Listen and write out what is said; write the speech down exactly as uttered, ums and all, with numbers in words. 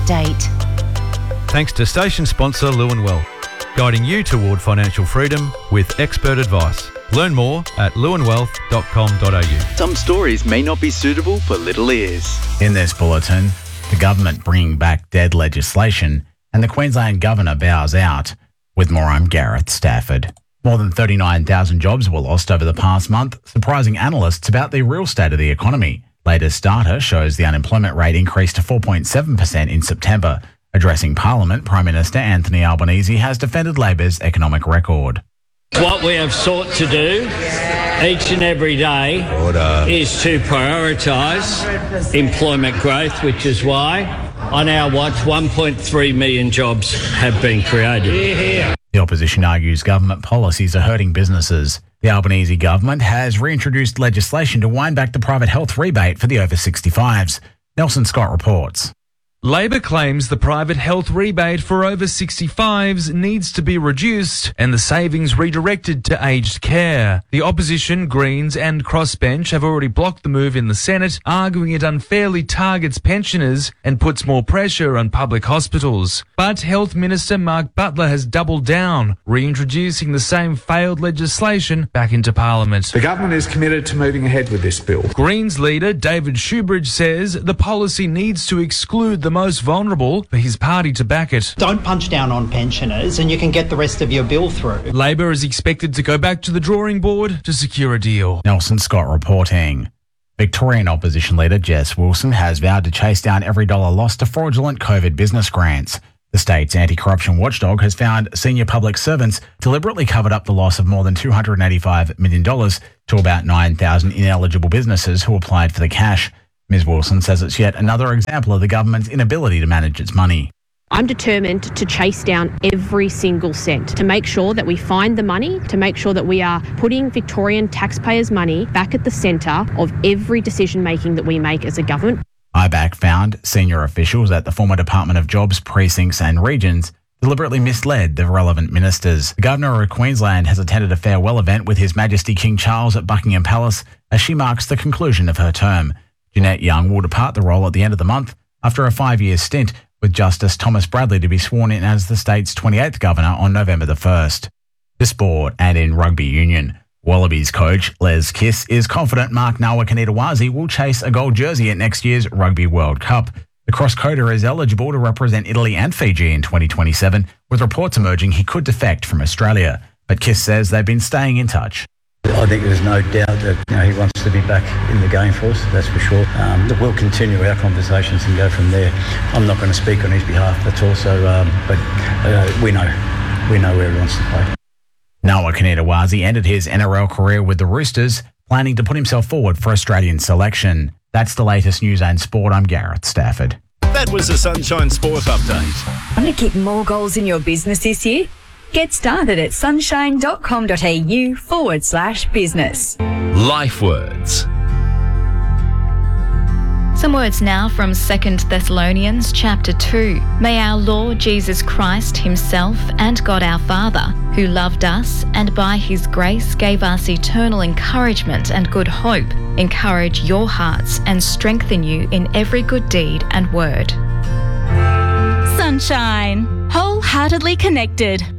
update. Thanks to station sponsor Lewin Well, guiding you toward financial freedom with expert advice. Learn more at lewin wealth dot com dot a u. Some stories may not be suitable for little ears. In this bulletin, the government bringing back dead legislation and the Queensland Governor bows out. With more, I'm Gareth Stafford. More than thirty-nine thousand jobs were lost over the past month, surprising analysts about the real state of the economy. Latest data shows the unemployment rate increased to four point seven percent in September. Addressing Parliament, Prime Minister Anthony Albanese has defended Labor's economic record. What we have sought to do each and every day Order. is to prioritise employment growth, which is why on our watch one point three million jobs have been created. The opposition argues government policies are hurting businesses. The Albanese government has reintroduced legislation to wind back the private health rebate for the over sixty-fives. Nelson Scott reports. Labor claims the private health rebate for over sixty-fives needs to be reduced and the savings redirected to aged care. The opposition, Greens and Crossbench have already blocked the move in the Senate, arguing it unfairly targets pensioners and puts more pressure on public hospitals. But Health Minister Mark Butler has doubled down, reintroducing the same failed legislation back into Parliament. The government is committed to moving ahead with this bill. Greens leader David Shoebridge says the policy needs to exclude the most vulnerable for his party to back it. Don't punch down on pensioners and you can get the rest of your bill through. Labor is expected to go back to the drawing board to secure a deal. Nelson Scott reporting. Victorian opposition leader Jess Wilson has vowed to chase down every dollar lost to fraudulent COVID business grants. The state's anti-corruption watchdog has found senior public servants deliberately covered up the loss of more than two hundred eighty-five million dollars to about nine thousand ineligible businesses who applied for the cash. Miz Wilson says it's yet another example of the government's inability to manage its money. I'm determined to chase down every single cent, to make sure that we find the money, to make sure that we are putting Victorian taxpayers' money back at the centre of every decision making that we make as a government. I B A C found senior officials at the former Department of Jobs, Precincts and Regions deliberately misled the relevant ministers. The Governor of Queensland has attended a farewell event with His Majesty King Charles at Buckingham Palace as she marks the conclusion of her term. Jeanette Young will depart the role at the end of the month after a five-year stint, with Justice Thomas Bradley to be sworn in as the state's twenty-eighth governor on November the first. To sport and in rugby union, Wallabies coach Les Kiss is confident Mark Nawaqanitawase will chase a gold jersey at next year's Rugby World Cup. The cross-coder is eligible to represent Italy and Fiji in twenty twenty-seven, with reports emerging he could defect from Australia. But Kiss says they've been staying in touch. I think there's no doubt that you know, he wants to be back in the game for us, that's for sure. Um, we'll continue our conversations and go from there. I'm not going to speak on his behalf, that's also, um, but uh, we know, we know where he wants to play. Nawaqanitawase ended his N R L career with the Roosters, planning to put himself forward for Australian selection. That's the latest news and sport. I'm Gareth Stafford. That was the Sunshine Sport Update. Want to keep more goals in your business this year? Get started at sunshine.com.au forward slash business. Life words. Some words now from Second Thessalonians chapter two. May our Lord Jesus Christ himself and God our Father, who loved us and by his grace gave us eternal encouragement and good hope, encourage your hearts and strengthen you in every good deed and word. Sunshine. Wholeheartedly connected.